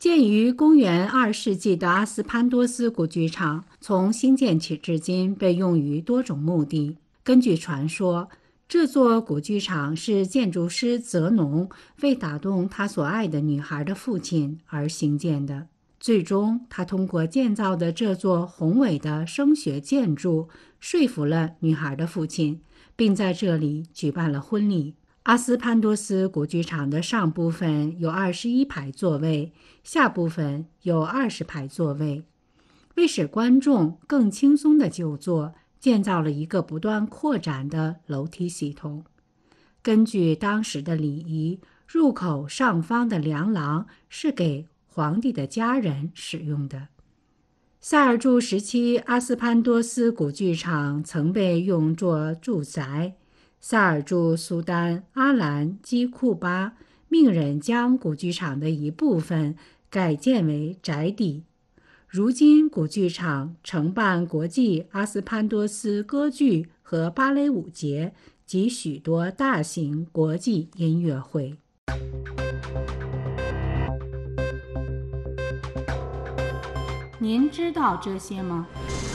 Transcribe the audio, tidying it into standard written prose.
建于公元2世纪的阿斯潘多斯古剧场，从兴建起至今被用于多种目的。根据传说，这座古剧场是建筑师泽农为打动他所爱的女孩的父亲而兴建的。最终，他通过建造的这座宏伟的声学建筑，说服了女孩的父亲，并在这里举办了婚礼。阿斯潘多斯古剧场的上部分有21排座位，下部分有20排座位。为使观众更轻松地就坐，建造了一个不断扩展的楼梯系统。根据当时的礼仪，入口上方的梁廊是给皇帝的家人使用的。塞尔柱时期，阿斯潘多斯古剧场曾被用作住宅。塞尔柱苏丹阿兰基库巴命人将古剧场的一部分改建为宅邸。如今，古剧场承办国际阿斯潘多斯歌剧和芭蕾舞节及许多大型国际音乐会。您知道这些吗？